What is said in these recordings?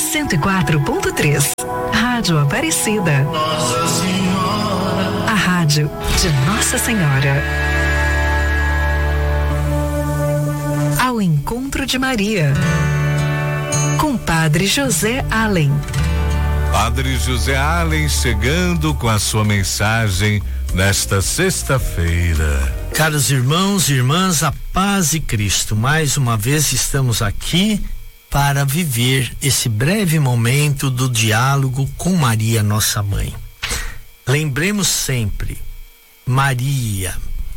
104.3. Rádio Aparecida. Nossa Senhora. A rádio de Nossa Senhora. Ao encontro de Maria. Com Padre José Allen. Padre José Allen chegando com a sua mensagem nesta sexta-feira. Caros irmãos e irmãs, a paz de Cristo. Mais uma vez estamos aqui para viver esse breve momento do diálogo com Maria, nossa mãe. Lembremos sempre, Maria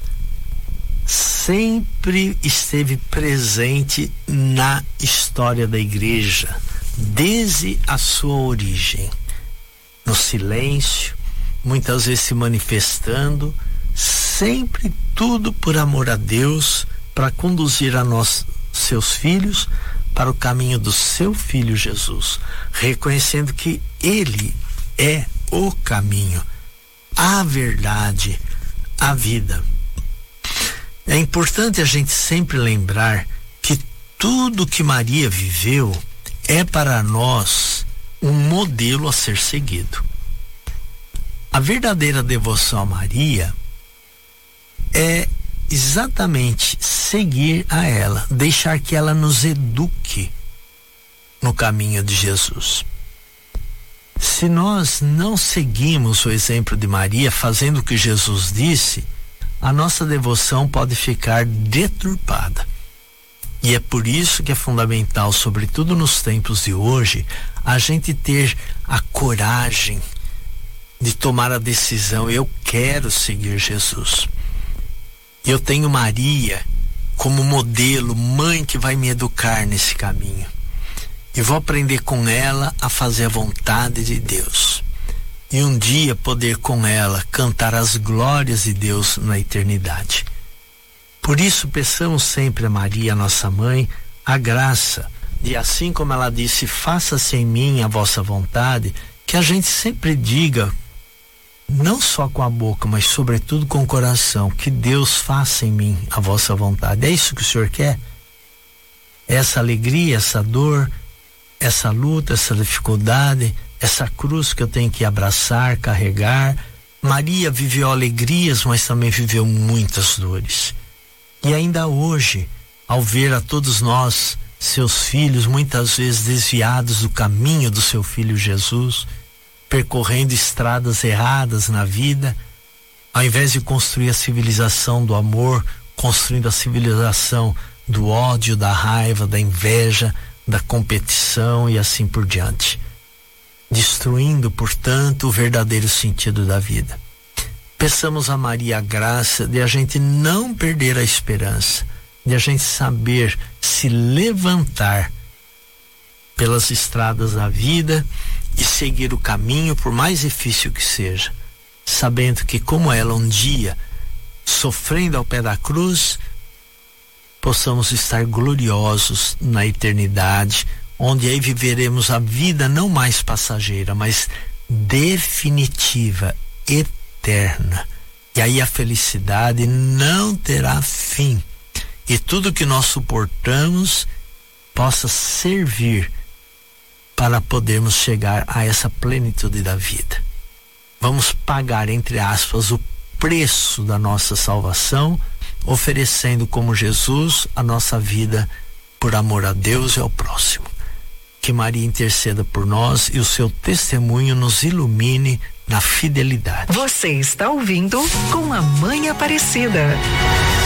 sempre esteve presente na história da igreja, desde a sua origem, no silêncio, muitas vezes se manifestando, sempre tudo por amor a Deus, para conduzir a nós, seus filhos, para o caminho do seu filho Jesus, reconhecendo que Ele é o caminho, a verdade, a vida. É importante a gente sempre lembrar que tudo que Maria viveu é para nós um modelo a ser seguido. A verdadeira devoção a Maria é exatamente seguir a ela, deixar que ela nos eduque no caminho de Jesus. Se nós não seguimos o exemplo de Maria, fazendo o que Jesus disse, a nossa devoção pode ficar deturpada. E é por isso que é fundamental, sobretudo nos tempos de hoje, a gente ter a coragem de tomar a decisão: eu quero seguir Jesus. Eu tenho Maria como modelo, mãe que vai me educar nesse caminho. E vou aprender com ela a fazer a vontade de Deus. E um dia poder com ela cantar as glórias de Deus na eternidade. Por isso peçamos sempre a Maria, nossa mãe, a graça de, assim como ela disse, faça-se em mim a vossa vontade, que a gente sempre diga, não só com a boca, mas sobretudo com o coração, que Deus faça em mim a vossa vontade. É isso que o Senhor quer? Essa alegria, essa dor, essa luta, essa dificuldade, essa cruz que eu tenho que abraçar, carregar. Maria viveu alegrias, mas também viveu muitas dores. E ainda hoje, ao ver a todos nós, seus filhos, muitas vezes desviados do caminho do seu filho Jesus, percorrendo estradas erradas na vida, ao invés de construir a civilização do amor, construindo a civilização do ódio, da raiva, da inveja, da competição e assim por diante, destruindo, portanto, o verdadeiro sentido da vida. Peçamos a Maria a graça de a gente não perder a esperança, de a gente saber se levantar pelas estradas da vida e seguir o caminho, por mais difícil que seja, sabendo que, como ela um dia, sofrendo ao pé da cruz, possamos estar gloriosos na eternidade, onde aí viveremos a vida não mais passageira, mas definitiva, eterna. E aí a felicidade não terá fim. E tudo que nós suportamos possa servir para podermos chegar a essa plenitude da vida. Vamos pagar, entre aspas, o preço da nossa salvação, oferecendo como Jesus a nossa vida por amor a Deus e ao próximo. Que Maria interceda por nós e o seu testemunho nos ilumine na fidelidade. Você está ouvindo Com a Mãe Aparecida.